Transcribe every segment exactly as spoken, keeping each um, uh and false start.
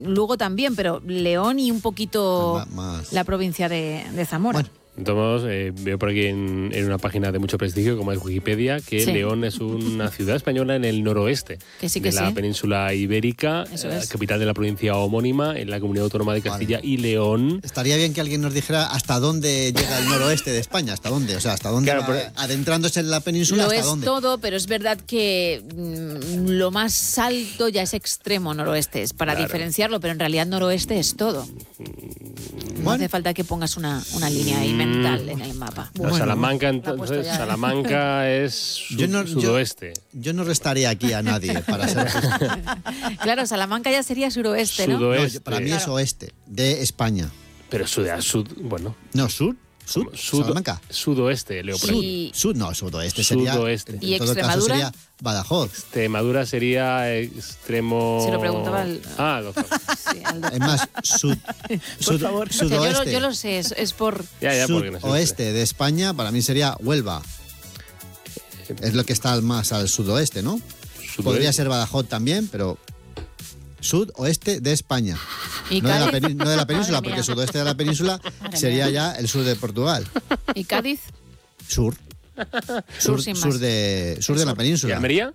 Lugo también, pero León y un poquito Más- más. la provincia de, de Zamora. Bueno. De todos modos, eh, veo por aquí en, en una página de mucho prestigio como es Wikipedia que Sí. León es una ciudad española en el noroeste Que sí, que de la sí. península ibérica, Eso eh, es. capital de la provincia homónima en la comunidad autónoma de Castilla Vale. y León. Estaría bien que alguien nos dijera hasta dónde llega el noroeste de España, hasta dónde, o sea, hasta dónde Claro, va, pero- adentrándose en la península, Lo hasta es dónde. todo, pero es verdad que mm, lo más alto ya es extremo noroeste, es para Claro. diferenciarlo, pero en realidad noroeste es todo. No Bueno. hace falta que pongas una, una línea ahí mental en el mapa. No, Salamanca, puesto entonces, ya, ¿eh? Salamanca es su- Yo no- yo- sudoeste. Yo no restaría aquí a nadie para ser justo. Claro, Salamanca ya sería suroeste, ¿no? No, Sudoeste. yo- para mí es oeste, de España. Pero sud, sud, bueno, No, sur, sur, sud- Salamanca. sudoeste, leo por Sí. aquí. Y- Sud, no, sudoeste sería. Sudoeste. En ¿Y todo caso Extremadura? sería Badajoz. Extremadura sería extremo. Se lo preguntaba al- Ah, doctor. Sí, al doctor. Es más, sud, sud- O sea, yo, lo, sudoeste. yo lo sé, es, es por... Ya, ya, porque no sé. Sudoeste de España para mí sería Huelva. Es lo que está al más al sudoeste, ¿no? Sudoeste. Podría ser Badajoz también, pero sudoeste de España. ¿Y No de, la Cádiz? peni- no de la península, Madre porque mía. sudoeste de la península sería ya el sur de Portugal. ¿Y Cádiz? Sur. Sur sin sur más. de, sur de la ¿Y península. Almería?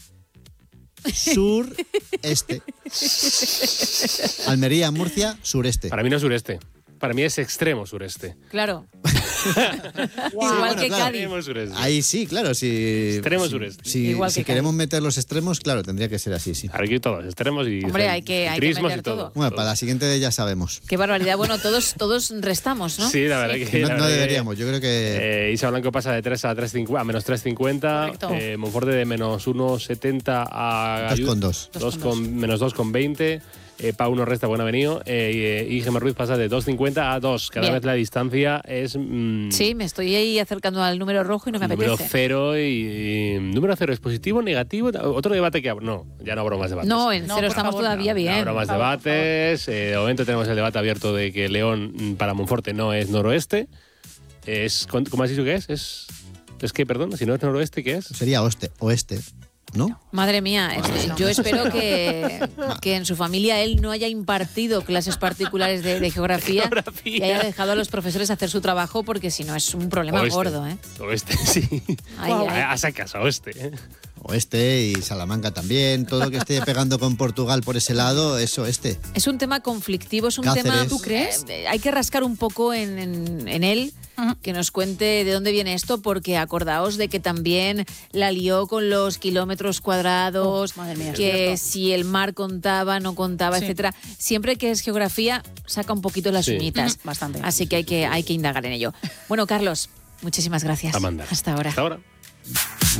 Sur-este. Almería, Murcia, sureste. Para mí no es sureste. Para mí es extremo sureste. Claro. Igual bueno, que claro. Cádiz. Extremo sureste. Ahí sí, claro, si, Extremo si- sureste. Si, Igual si que queremos meter los extremos, claro, tendría que ser así, sí. Aquí todos, extremos y Hombre, hay que- hay que centrismos meter y todo. todo. Bueno, para la siguiente ya sabemos. Qué barbaridad. Bueno, todos, todos restamos, ¿no? Sí, la verdad que... No, la no verdad que, deberíamos, yo creo que... Eh, Isa Blanco pasa de tres a tres cincuenta, a menos tres cincuenta. Correcto. Eh, Monforte de menos uno setenta a... Dos con dos. Dos dos con con, menos dos con veinte. Eh, Pau nos resta buen avenido. Eh, y Gemma Ruiz pasa de dos cincuenta a dos. Cada Bien. vez la distancia es... mm, Sí, me estoy ahí acercando al número rojo y no me número apetece. cero y, y- número cero es positivo, negativo, otro debate que no, ya no abro más debates. No, en No, cero por estamos favor, todavía No bien. habrá más Por favor, por debates. Eh, de momento tenemos el debate abierto de que León mm, para Monforte no es noroeste. Es, ¿cómo has dicho que es? Es, es que, perdón, si no es noroeste, ¿qué es? Sería oeste, oeste, ¿no? Madre mía, este, yo espero que, que en su familia él no haya impartido clases particulares de, de geografía, Geografía. y haya dejado a los profesores hacer su trabajo, porque si no es un problema Oeste. gordo, ¿eh? Oeste, sí. Ay, ay. A sacas, a oeste. ¿eh? Oeste y Salamanca también. Todo lo que esté pegando con Portugal por ese lado es oeste. Es un tema conflictivo, es un Cáceres. tema... ¿Tú crees? Eh, hay que rascar un poco en, en- en él, que nos cuente de dónde viene esto, porque acordaos de que también la lió con los kilómetros cuadrados, Oh, madre mía, es que cierto. si el mar contaba, no contaba, Sí. etcétera. Siempre que es geografía, saca un poquito las Sí. uñitas. Ujú, bastante. Así que hay, que hay que indagar en ello. Bueno, Carlos, muchísimas gracias. Amanda. Hasta ahora. Hasta ahora.